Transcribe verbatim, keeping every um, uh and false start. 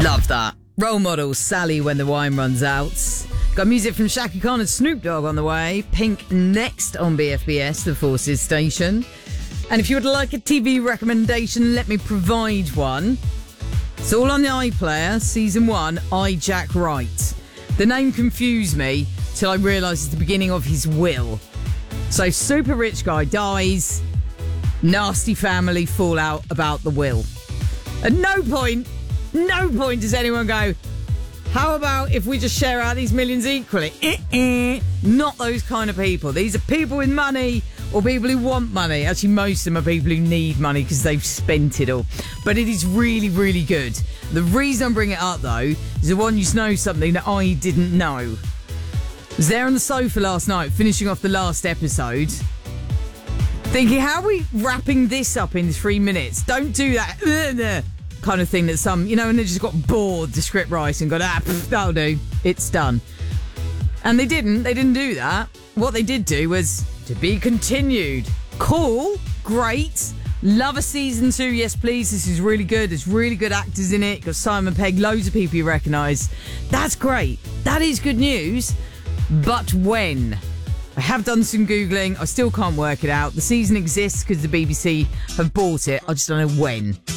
Love that. Role model, Sally When the Wine Runs Out. Got music from Shaka Khan and Snoop Dogg on the way. Pink next on B F B S, the Forces station. And if you would like a T V recommendation, let me provide one. It's all on the iPlayer, season one, I, Jack Wright. The name confused me till I realised it's the beginning of his will. So, super rich guy dies, nasty family fallout about the will. At no point, no point does anyone go, how about if we just share out these millions equally? Eh-eh. Not those kind of people. These are people with money or people who want money. Actually, most of them are people who need money because they've spent it all. But it is really, really good. The reason I'm bringing it up, though, is I want you to know something that I didn't know. I was there on the sofa last night, finishing off the last episode, thinking, how are we wrapping this up in three minutes? Don't do that kind of thing that some, you know, and they just got bored, the script writing, got, ah, pff, that'll do, it's done. And they didn't, they didn't do that. What they did do was to be continued. Cool, great, love a season two, yes please, this is really good, there's really good actors in it, got Simon Pegg, loads of people you recognise. That's great, that is good news, but when? I have done some Googling, I still can't work it out. The season exists because the B B C have bought it, I just don't know when.